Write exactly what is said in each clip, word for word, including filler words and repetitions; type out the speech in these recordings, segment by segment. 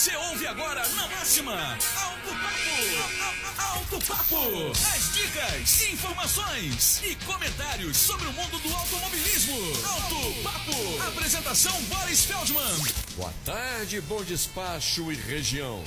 Você ouve agora na Máxima Alto Papo. Alto Papo. As dicas, informações e comentários sobre o mundo do automobilismo. Alto Papo. Apresentação Boris Feldman. Boa tarde, Bom Despacho e região.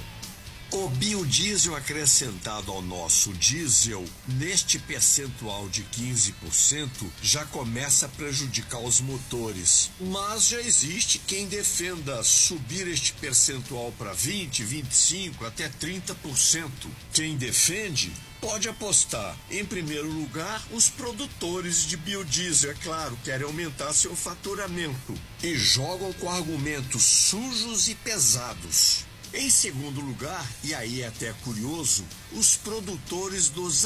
O biodiesel acrescentado ao nosso diesel, neste percentual de quinze por cento, já começa a prejudicar os motores. Mas já existe quem defenda subir este percentual para vinte, vinte e cinco, até trinta por cento. Quem defende pode apostar. Em primeiro lugar, os produtores de biodiesel, é claro, querem aumentar seu faturamento e jogam com argumentos sujos e pesados. Em segundo lugar, e aí é até curioso, os produtores dos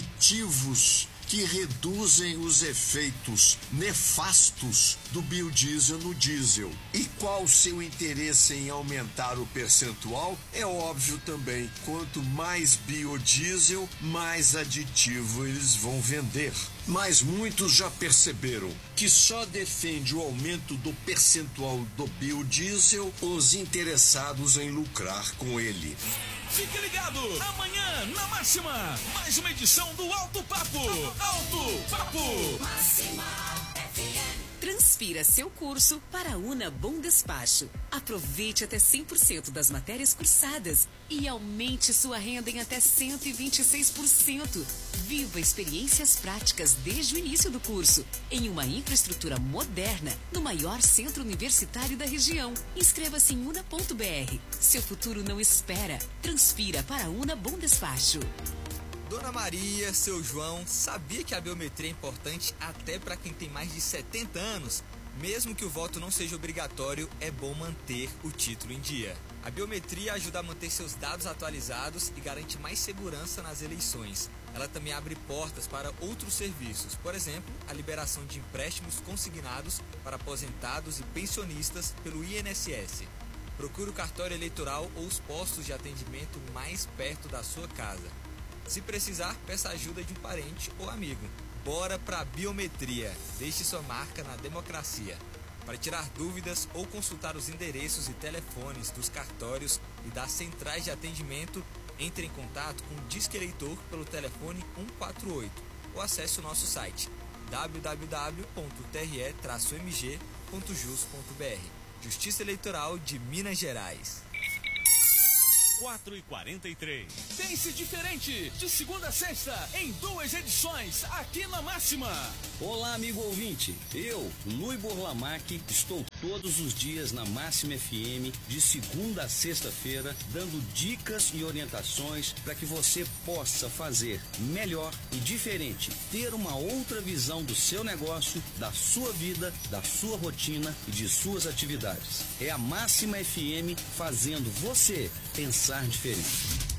aditivos que reduzem os efeitos nefastos do biodiesel no diesel. E qual o seu interesse em aumentar o percentual? É óbvio também, quanto mais biodiesel, mais aditivo eles vão vender. Mas muitos já perceberam que só defende o aumento do percentual do biodiesel os interessados em lucrar com ele. Fique ligado, amanhã na Máxima, mais uma edição do Alto Papo. Alto Papo. Máxima F M. Transfira seu curso para a Una Bom Despacho. Aproveite até cem por cento das matérias cursadas e aumente sua renda em até cento e vinte e seis por cento. Viva experiências práticas desde o início do curso, em uma infraestrutura moderna, no maior centro universitário da região. Inscreva-se em una ponto br. Seu futuro não espera. Transfira para a Una Bom Despacho. Dona Maria, seu João, sabia que a biometria é importante até para quem tem mais de setenta anos? Mesmo que o voto não seja obrigatório, é bom manter o título em dia. A biometria ajuda a manter seus dados atualizados e garante mais segurança nas eleições. Ela também abre portas para outros serviços, por exemplo, a liberação de empréstimos consignados para aposentados e pensionistas pelo I N S S. Procure o cartório eleitoral ou os postos de atendimento mais perto da sua casa. Se precisar, peça ajuda de um parente ou amigo. Bora pra biometria. Deixe sua marca na democracia. Para tirar dúvidas ou consultar os endereços e telefones dos cartórios e das centrais de atendimento, entre em contato com o Disque Eleitor pelo telefone um quatro oito ou acesse o nosso site w w w ponto t r e traço m g ponto jus ponto b r. Justiça Eleitoral de Minas Gerais. quatro e quarenta e três. Pense diferente, de segunda a sexta, em duas edições, aqui na Máxima. Olá, amigo ouvinte. Eu, Lui Borlamac, estou todos os dias na Máxima F M, de segunda a sexta-feira, dando dicas e orientações para que você possa fazer melhor e diferente, ter uma outra visão do seu negócio, da sua vida, da sua rotina e de suas atividades. É a Máxima F M fazendo você pensar diferente.